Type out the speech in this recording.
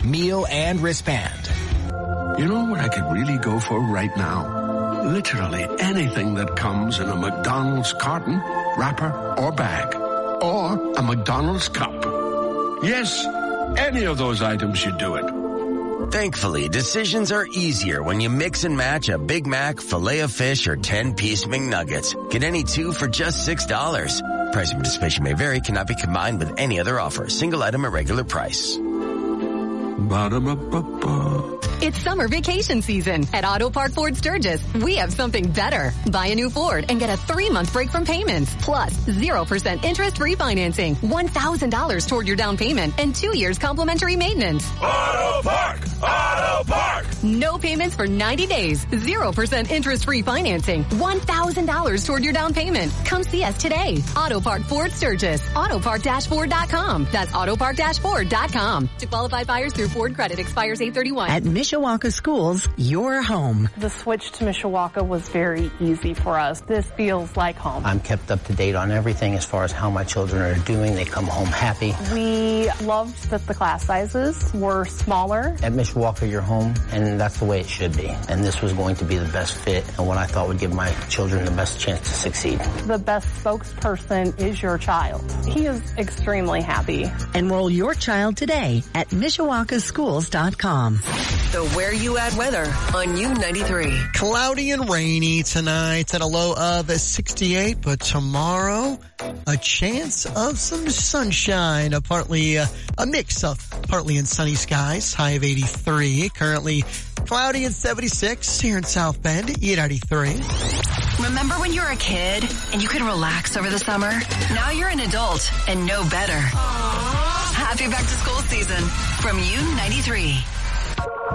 meal and wristband. You know what I could really go for right now? Literally anything that comes in a McDonald's carton, wrapper, or bag. Or a McDonald's cup. Yes, any of those items should do it. Thankfully, decisions are easier when you mix and match a Big Mac, Filet-O-Fish, or 10-piece McNuggets. Get any two for just $6. Price and participation may vary, cannot be combined with any other offer. Single item at regular price. Ba-da-ba-ba-ba. It's summer vacation season. At Auto Park Ford Sturgis, we have something better. Buy a new Ford and get a 3-month break from payments. Plus, 0% interest-free financing, $1,000 toward your down payment, and 2 years complimentary maintenance. Auto Park! Auto Park! No payments for 90 days, 0% interest-free financing, $1,000 toward your down payment. Come see us today. Auto Park Ford Sturgis. Autopark-Ford.com. That's Autopark-Ford.com. To qualified buyers through Ford Credit expires 8/31. At Mishawaka Schools, your home. The switch to Mishawaka was very easy for us. This feels like home. I'm kept up to date on everything as far as how my children are doing. They come home happy. We loved that the class sizes were smaller. At Mishawaka, you're home, and that's the way it should be. And this was going to be the best fit and what I thought would give my children the best chance to succeed. The best spokesperson is your child. He is extremely happy. Enroll your child today at MishawakaSchools.com. The Where You At weather on U93. Cloudy and rainy tonight at a low of 68, but tomorrow a chance of some sunshine, a mix of partly and sunny skies, high of 83. Currently cloudy and 76 here in South Bend, 83. Remember when you were a kid and you could relax over the summer? Now you're an adult and know better. Aww. Happy back to school season from U93.